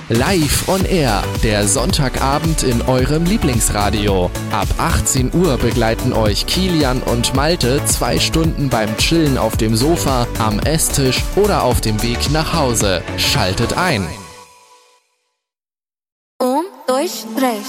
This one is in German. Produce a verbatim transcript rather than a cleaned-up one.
Live on Air, der Sonntagabend in eurem Lieblingsradio. Ab achtzehn Uhr begleiten euch Kilian und Malte zwei Stunden beim Chillen auf dem Sofa, am Esstisch oder auf dem Weg nach Hause. Schaltet ein! Um, dois, três.